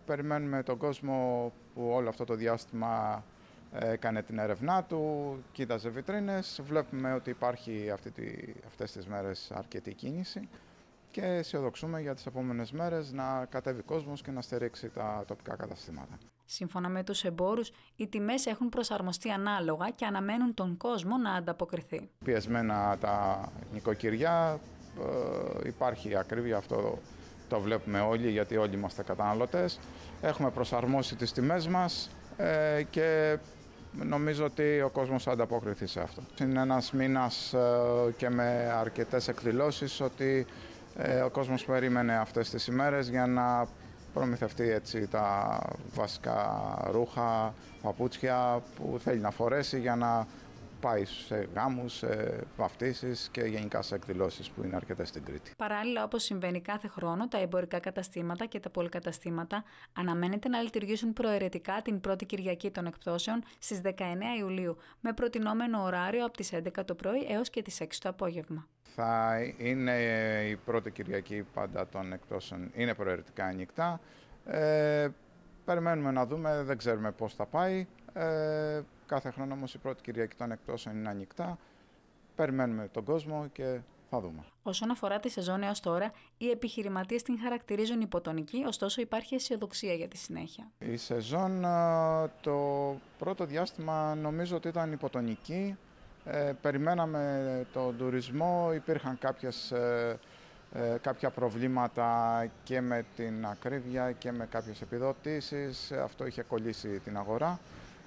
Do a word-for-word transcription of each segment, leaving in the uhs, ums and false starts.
περιμένουμε τον κόσμο που όλο αυτό το διάστημα έκανε την έρευνά του, κοίταζε βιτρίνες. Βλέπουμε ότι υπάρχει αυτή τη, αυτές τις μέρες αρκετή κίνηση και αισιοδοξούμε για τις επόμενες μέρες να κατέβει κόσμος και να στηρίξει τα τοπικά καταστήματα. Σύμφωνα με τους εμπόρους, οι τιμές έχουν προσαρμοστεί ανάλογα και αναμένουν τον κόσμο να ανταποκριθεί. Πιεσμένα τα νοικοκυριά, ε, υπάρχει ακρίβεια, αυτό το βλέπουμε όλοι γιατί όλοι είμαστε καταναλωτές. Έχουμε προσαρμόσει τις τιμές μας ε, και νομίζω ότι ο κόσμος θα ανταποκριθεί σε αυτό. Είναι ένας μήνας ε, και με αρκετές εκδηλώσεις ότι ε, ο κόσμος περίμενε αυτές τις ημέρες για να προμηθευτεί έτσι τα βασικά ρούχα, παπούτσια που θέλει να φορέσει για να πάει σε γάμους, σε βαφτίσεις και γενικά σε εκδηλώσεις που είναι αρκετές στην Κρήτη. Παράλληλα, όπως συμβαίνει κάθε χρόνο, τα εμπορικά καταστήματα και τα πολυκαταστήματα αναμένεται να λειτουργήσουν προαιρετικά την πρώτη Κυριακή των εκπτώσεων στις δεκαεννέα Ιουλίου, με προτινόμενο ωράριο από τις έντεκα το πρωί έως και τις έξι το απόγευμα. Θα είναι η πρώτη Κυριακή πάντα των εκπτώσεων, είναι προαιρετικά ανοιχτά. Ε, περιμένουμε να δούμε, δεν ξέρουμε πώς θα πάει. Ε, κάθε χρόνο όμως η πρώτη Κυριακή των εκπτώσεων είναι ανοιχτά. Περιμένουμε τον κόσμο και θα δούμε. Όσον αφορά τη σεζόν έως τώρα, οι επιχειρηματίες την χαρακτηρίζουν υποτονική, ωστόσο υπάρχει αισιοδοξία για τη συνέχεια. Η σεζόν το πρώτο διάστημα νομίζω ότι ήταν υποτονική. Ε, περιμέναμε τον τουρισμό, υπήρχαν κάποιες, ε, ε, κάποια προβλήματα και με την ακρίβεια και με κάποιες επιδοτήσεις. Αυτό είχε κολλήσει την αγορά.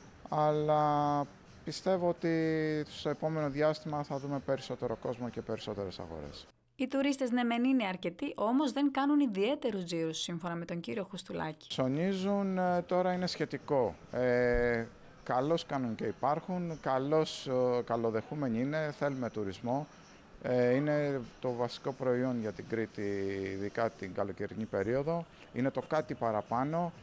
Αλλά πιστεύω ότι στο επόμενο διάστημα θα δούμε περισσότερο κόσμο και περισσότερες αγορές. Οι τουρίστες ναι μεν είναι αρκετοί, όμως δεν κάνουν ιδιαίτερους τζίρους, σύμφωνα με τον κύριο Χουστουλάκη. Ψωνίζουν, τώρα είναι σχετικό. Ε, καλώς κάνουν και υπάρχουν, καλώς, καλοδεχούμενοι είναι, θέλουμε τουρισμό. Ε, είναι το βασικό προϊόν για την Κρήτη, ειδικά την καλοκαιρινή περίοδο. Είναι το κάτι παραπάνω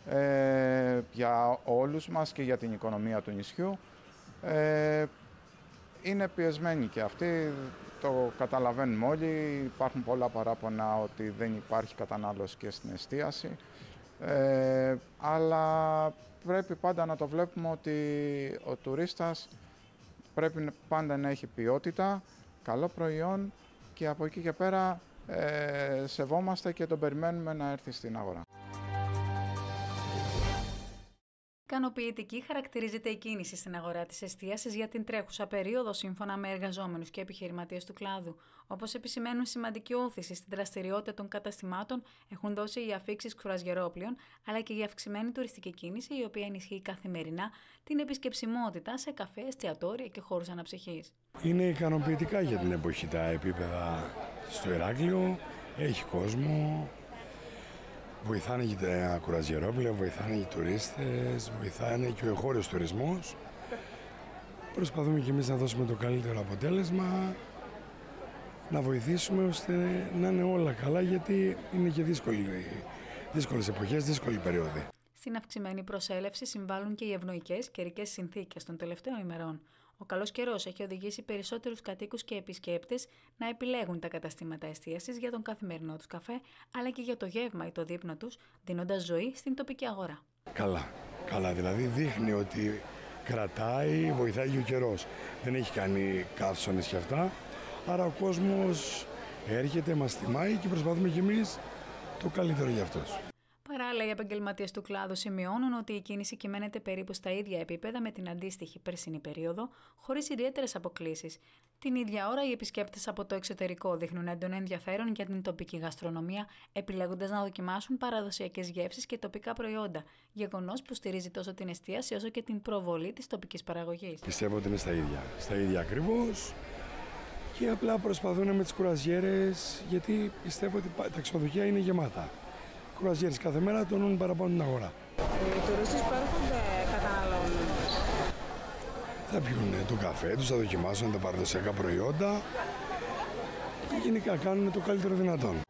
ε, για όλους μας και για την οικονομία του νησιού. Ε, είναι πιεσμένοι και αυτοί, το καταλαβαίνουμε όλοι. Υπάρχουν πολλά παράπονα ότι δεν υπάρχει κατανάλωση και στην εστίαση. Ε, αλλά πρέπει πάντα να το βλέπουμε ότι ο τουρίστας πρέπει πάντα να έχει ποιότητα, καλό προϊόν και από εκεί και πέρα ε, σεβόμαστε και τον περιμένουμε να έρθει στην αγορά. Ικανοποιητική χαρακτηρίζεται η κίνηση στην αγορά της εστίασης για την τρέχουσα περίοδο, σύμφωνα με εργαζόμενους και επιχειρηματίες του κλάδου. Όπως επισημαίνουν, σημαντική όθηση στην δραστηριότητα των καταστημάτων έχουν δώσει οι αφίξεις κρουαζιερόπλοιων, αλλά και η αυξημένη τουριστική κίνηση, η οποία ενισχύει καθημερινά την επισκεψιμότητα σε καφέ, εστιατόρια και χώρους αναψυχής. Είναι ικανοποιητικά για την εποχή τα επίπεδα στο Ηράκλειο, έχει κόσμο. Βοηθάνε και τα κουραζιερόπλαια, βοηθάνε και οι τουρίστες, βοηθάνε και ο εγχώριος τουρισμός. Προσπαθούμε και εμείς να δώσουμε το καλύτερο αποτέλεσμα, να βοηθήσουμε ώστε να είναι όλα καλά, γιατί είναι και δύσκολη, δύσκολες εποχές, δύσκολη περίοδη. Στην αυξημένη προσέλευση συμβάλλουν και οι ευνοϊκές καιρικές συνθήκες των τελευταίων ημερών. Ο καλός καιρός έχει οδηγήσει περισσότερους κατοίκους και επισκέπτες να επιλέγουν τα καταστήματα εστίασης για τον καθημερινό τους καφέ, αλλά και για το γεύμα ή το δείπνο τους, δίνοντας ζωή στην τοπική αγορά. Καλά, καλά, δηλαδή δείχνει ότι κρατάει, βοηθάει και ο καιρός. Δεν έχει κάνει καύσονες και αυτά, άρα ο κόσμος έρχεται, μας τιμάει και προσπαθούμε κι εμείς το καλύτερο για αυτός. Παράλληλα, οι επαγγελματίες του κλάδου σημειώνουν ότι η κίνηση κυμαίνεται περίπου στα ίδια επίπεδα με την αντίστοιχη περσινή περίοδο, χωρίς ιδιαίτερες αποκλίσεις. Την ίδια ώρα, οι επισκέπτες από το εξωτερικό δείχνουν έντονο ενδιαφέρον για την τοπική γαστρονομία, επιλέγοντας να δοκιμάσουν παραδοσιακές γεύσεις και τοπικά προϊόντα, γεγονός που στηρίζει τόσο την εστίαση όσο και την προβολή της τοπικής παραγωγής. Πιστεύω ότι είναι στα ίδια, στα ίδια ακριβώς. Και απλά προσπαθούν με τις κουραζιέρες, γιατί πιστεύω ότι τα ξενοδοχεία είναι γεμάτα. Κουραζιέρες κάθε μέρα τονούν παραπάνω την αγορά. Οι τουρίστες που έρχονται καταναλώνουν. Θα πιούν το καφέ τους, θα δοκιμάσουν τα παραδοσιακά προϊόντα και γενικά κάνουν το καλύτερο δυνατόν.